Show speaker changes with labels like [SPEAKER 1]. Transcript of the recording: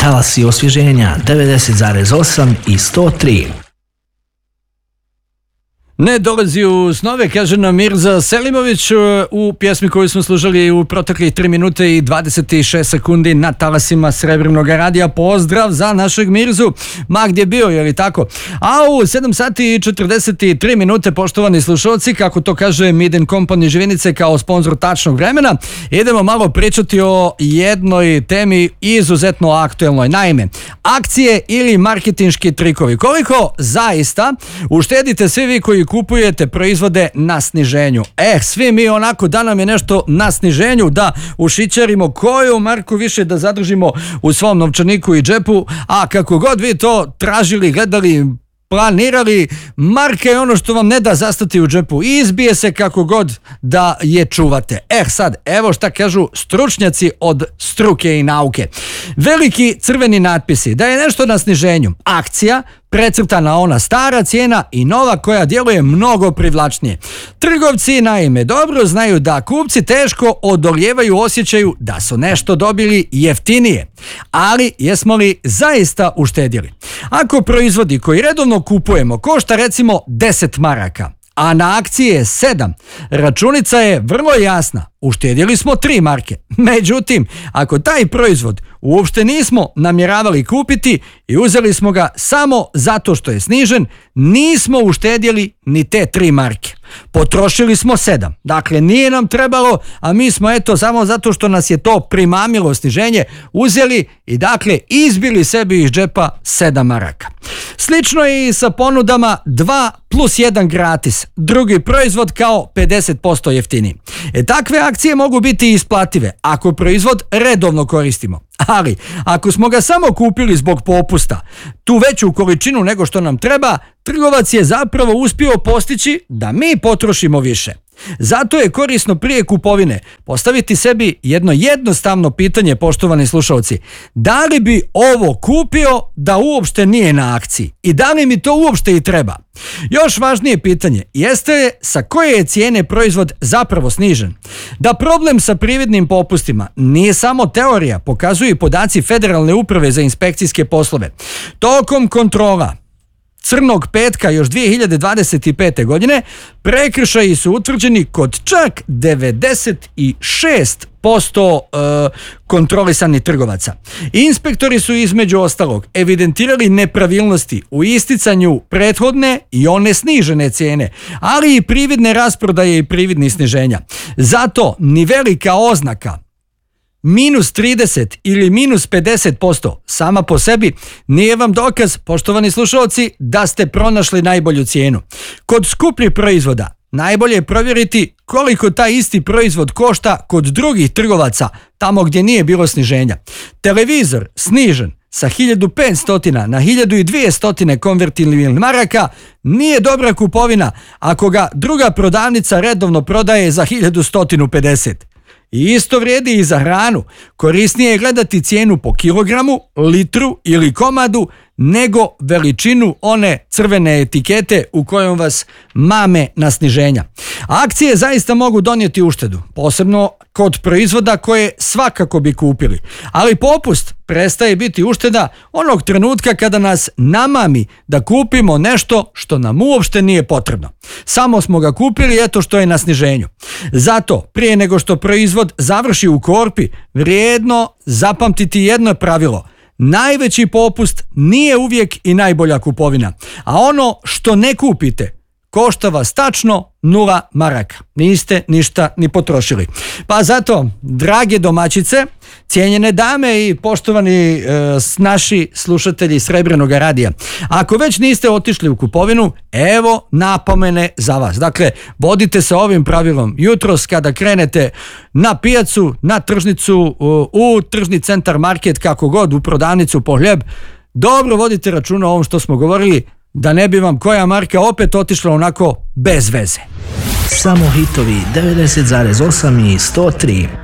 [SPEAKER 1] Talasi osvježenja 90,8 i 103.
[SPEAKER 2] Ne dolazi u snove, kaže nam Mirza Selimović u pjesmi koju smo slušali u proteklih 3 minute i 26 sekundi na talasima Srebrnog radija. Pozdrav za našeg Mirzu, ma gdje bio, je li tako? A u 7 sati i 43 minute, poštovani slušalci, kako to kaže Mid & Company Živinice kao sponsor tačnog vremena, idemo malo pričati o jednoj temi izuzetno aktuelnoj. Naime, akcije ili marketinški trikovi. Koliko zaista uštedite svi vi koji kupujete proizvode na sniženju? Svi mi onako da nam je nešto na sniženju, da ušićarimo koju marku više da zadržimo u svom novčaniku i džepu, a kako god vi to tražili, gledali, planirali, marka je ono što vam ne da zastati u džepu i izbije se kako god da je čuvate. Sad, evo šta kažu stručnjaci od struke i nauke. Veliki crveni natpisi da je nešto na sniženju, akcija, precrtana ona stara cijena i nova koja djeluje mnogo privlačnije. Trgovci naime dobro znaju da kupci teško odolijevaju osjećaju da su nešto dobili jeftinije. Ali jesmo li zaista uštedjeli? Ako proizvodi koji redovno kupujemo košta recimo 10 maraka, a na akciji je 7, računica je vrlo jasna. Uštedjeli smo 3 marke. Međutim, ako taj proizvod uopšte nismo namjeravali kupiti i uzeli smo ga samo zato što je snižen, nismo uštedjeli ni te 3 marke. Potrošili smo 7. Dakle, nije nam trebalo, a mi smo samo zato što nas je to primamilo sniženje, uzeli i dakle izbili sebi iz džepa 7 maraka. Slično je i sa ponudama 2 plus 1 gratis. Drugi proizvod kao 50% jeftiniji. Takve akcije mogu biti isplative ako proizvod redovno koristimo. Ali, ako smo ga samo kupili zbog popusta, tu veću količinu nego što nam treba, trgovac je zapravo uspio postići da mi potrošimo više. Zato je korisno prije kupovine postaviti sebi jedno jednostavno pitanje, poštovani slušalci. Da li bi ovo kupio da uopšte nije na akciji? I da li mi to uopšte i treba? Još važnije pitanje jeste sa koje je cijene proizvod zapravo snižen. Da problem sa prividnim popustima nije samo teorija, pokazuju i podaci Federalne uprave za inspekcijske poslove. Tokom kontrola Crnog petka još 2025. godine prekršaji su utvrđeni kod čak 96% kontrolisanih trgovaca. Inspektori su između ostalog evidentirali nepravilnosti u isticanju prethodne i one snižene cijene, ali i prividne rasprodaje i prividnih sniženja. Zato ni velika oznaka minus 30 ili minus 50% sama po sebi nije vam dokaz, poštovani slušalci, da ste pronašli najbolju cijenu. Kod skupljih proizvoda najbolje je provjeriti koliko taj isti proizvod košta kod drugih trgovaca tamo gdje nije bilo sniženja. Televizor snižen sa 1500 na 1200 konvertibilnih maraka nije dobra kupovina ako ga druga prodavnica redovno prodaje za 1150. I isto vrijedi i za hranu. Korisnije je gledati cijenu po kilogramu, litru ili komadu nego veličinu one crvene etikete u kojoj vas mame na sniženja. Akcije zaista mogu donijeti uštedu, posebno kod proizvoda koje svakako bi kupili. Ali popust prestaje biti ušteda onog trenutka kada nas namami da kupimo nešto što nam uopšte nije potrebno. Samo smo ga kupili eto što je na sniženju. Zato, prije nego što proizvod završi u korpi, vrijedno zapamtiti jedno pravilo. Najveći popust nije uvijek i najbolja kupovina, a ono što ne kupite košta vas tačno 0 maraka. Niste ništa ni potrošili. Pa zato, drage domaćice, cijenjene dame i poštovani naši slušatelji Srebrnog radija, ako već niste otišli u kupovinu, evo napomene za vas. Dakle, vodite se ovim pravilom. Jutros kada krenete na pijacu, na tržnicu, u tržni centar, market, kako god, u prodavnicu po hljeb, dobro vodite računa o ovom što smo govorili, da ne bi vam koja marka opet otišla onako bez veze.
[SPEAKER 1] Samo hitovi 90,8 i 103.